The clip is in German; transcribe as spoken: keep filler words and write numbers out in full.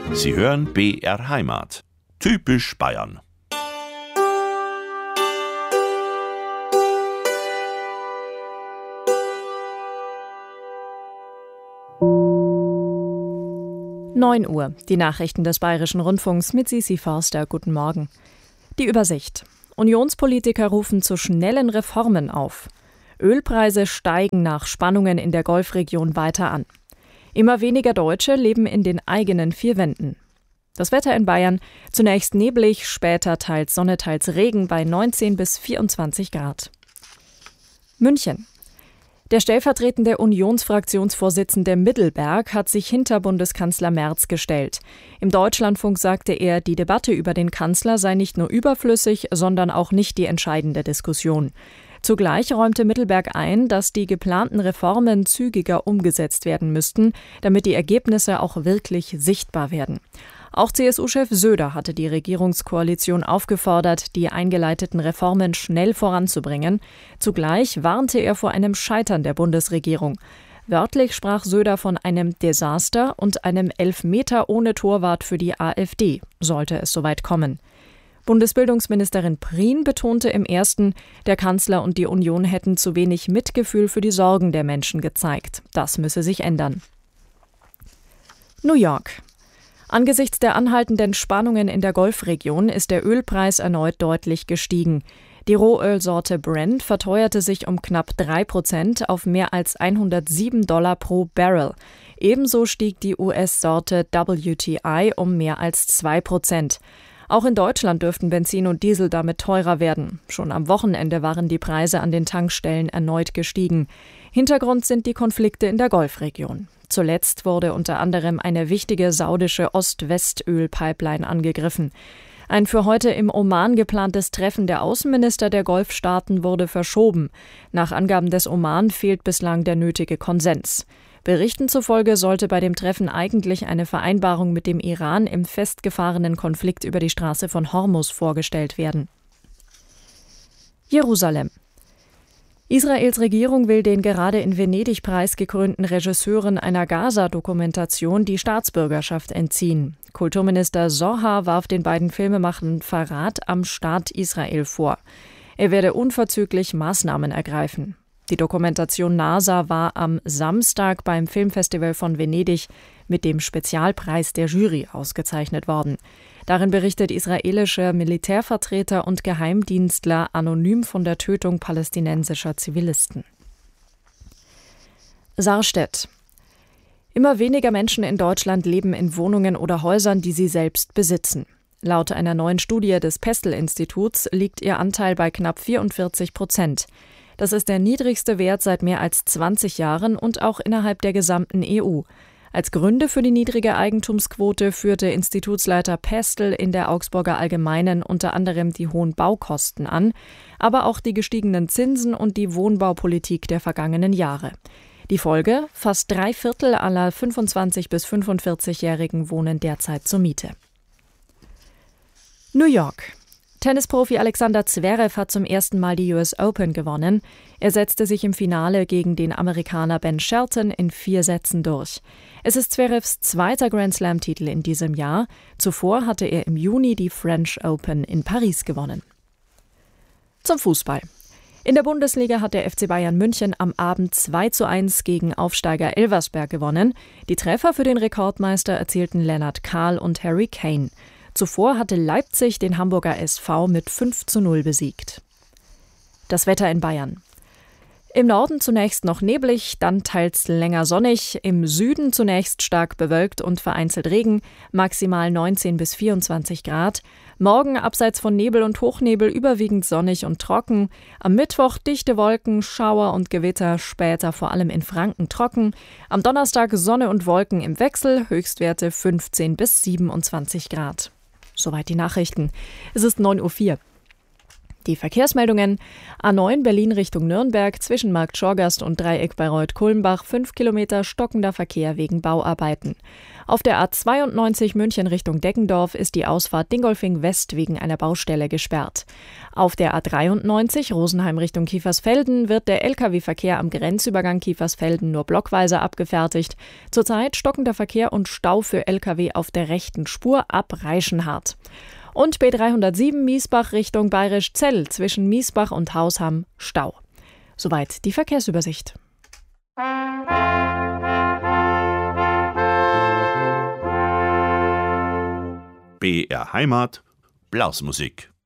Sie hören B R Heimat. Typisch Bayern. neun Uhr, die Nachrichten des Bayerischen Rundfunks mit Sisi Forster. Guten Morgen. Die Übersicht. Unionspolitiker rufen zu schnellen Reformen auf. Ölpreise steigen nach Spannungen in der Golfregion weiter an. Immer weniger Deutsche leben in den eigenen vier Wänden. Das Wetter in Bayern: zunächst neblig, später teils Sonne, teils Regen bei neunzehn bis vierundzwanzig Grad. München. Der stellvertretende Unionsfraktionsvorsitzende Middelberg hat sich hinter Bundeskanzler Merz gestellt. Im Deutschlandfunk sagte er, die Debatte über den Kanzler sei nicht nur überflüssig, sondern auch nicht die entscheidende Diskussion. Zugleich räumte Middelberg ein, dass die geplanten Reformen zügiger umgesetzt werden müssten, damit die Ergebnisse auch wirklich sichtbar werden. Auch C S U-Chef Söder hatte die Regierungskoalition aufgefordert, die eingeleiteten Reformen schnell voranzubringen. Zugleich warnte er vor einem Scheitern der Bundesregierung. Wörtlich sprach Söder von einem Desaster und einem Elfmeter ohne Torwart für die AfD, sollte es soweit kommen. Bundesbildungsministerin Prien betonte im ersten, der Kanzler und die Union hätten zu wenig Mitgefühl für die Sorgen der Menschen gezeigt. Das müsse sich ändern. New York. Angesichts der anhaltenden Spannungen in der Golfregion ist der Ölpreis erneut deutlich gestiegen. Die Rohölsorte Brent verteuerte sich um knapp drei Prozent auf mehr als hundertsieben Dollar pro Barrel. Ebenso stieg die U S-Sorte W T I um mehr als zwei Prozent. Auch in Deutschland dürften Benzin und Diesel damit teurer werden. Schon am Wochenende waren die Preise an den Tankstellen erneut gestiegen. Hintergrund sind die Konflikte in der Golfregion. Zuletzt wurde unter anderem eine wichtige saudische Ost-West-Öl-Pipeline angegriffen. Ein für heute im Oman geplantes Treffen der Außenminister der Golfstaaten wurde verschoben. Nach Angaben des Oman fehlt bislang der nötige Konsens. Berichten zufolge sollte bei dem Treffen eigentlich eine Vereinbarung mit dem Iran im festgefahrenen Konflikt über die Straße von Hormuz vorgestellt werden. Jerusalem. Israels Regierung will den gerade in Venedig preisgekrönten Regisseuren einer Gaza-Dokumentation die Staatsbürgerschaft entziehen. Kulturminister Zohar warf den beiden Filmemachern Verrat am Staat Israel vor. Er werde unverzüglich Maßnahmen ergreifen. Die Dokumentation NASA war am Samstag beim Filmfestival von Venedig mit dem Spezialpreis der Jury ausgezeichnet worden. Darin berichtet israelische Militärvertreter und Geheimdienstler anonym von der Tötung palästinensischer Zivilisten. Sarstedt. Immer weniger Menschen in Deutschland leben in Wohnungen oder Häusern, die sie selbst besitzen. Laut einer neuen Studie des Pestel-Instituts liegt ihr Anteil bei knapp vierundvierzig Prozent. Das ist der niedrigste Wert seit mehr als zwanzig Jahren und auch innerhalb der gesamten E U. Als Gründe für die niedrige Eigentumsquote führte Institutsleiter Pestel in der Augsburger Allgemeinen unter anderem die hohen Baukosten an, aber auch die gestiegenen Zinsen und die Wohnbaupolitik der vergangenen Jahre. Die Folge: fast drei Viertel aller fünfundzwanzig- bis fünfundvierzigjährigen wohnen derzeit zur Miete. New York. Tennisprofi Alexander Zverev hat zum ersten Mal die U S Open gewonnen. Er setzte sich im Finale gegen den Amerikaner Ben Shelton in vier Sätzen durch. Es ist Zverevs zweiter Grand-Slam-Titel in diesem Jahr. Zuvor hatte er im Juni die French Open in Paris gewonnen. Zum Fußball. In der Bundesliga hat der F C Bayern München am Abend zwei zu eins gegen Aufsteiger Elversberg gewonnen. Die Treffer für den Rekordmeister erzielten Lennart Kahl und Harry Kane. Zuvor hatte Leipzig den Hamburger S V mit fünf zu null besiegt. Das Wetter in Bayern. Im Norden zunächst noch neblig, dann teils länger sonnig, im Süden zunächst stark bewölkt und vereinzelt Regen, maximal neunzehn bis vierundzwanzig Grad. Morgen abseits von Nebel und Hochnebel überwiegend sonnig und trocken. Am Mittwoch dichte Wolken, Schauer und Gewitter, später vor allem in Franken trocken. Am Donnerstag Sonne und Wolken im Wechsel, Höchstwerte fünfzehn bis siebenundzwanzig Grad. Soweit die Nachrichten. Es ist neun Uhr vier. Die Verkehrsmeldungen: A neun Berlin Richtung Nürnberg zwischen Markt Schorgast und Dreieck Bayreuth-Kulmbach fünf Kilometer stockender Verkehr wegen Bauarbeiten. Auf der A zweiundneunzig München Richtung Deggendorf ist die Ausfahrt Dingolfing West wegen einer Baustelle gesperrt. Auf der A dreiundneunzig Rosenheim Richtung Kiefersfelden wird der L K W-Verkehr am Grenzübergang Kiefersfelden nur blockweise abgefertigt. Zurzeit stockender Verkehr und Stau für L K W auf der rechten Spur ab Reichenhart. Und B dreihundertsieben Miesbach Richtung Bayrisch-Zell zwischen Miesbach und Hausham Stau. Soweit die Verkehrsübersicht. B R Heimat, Blasmusik.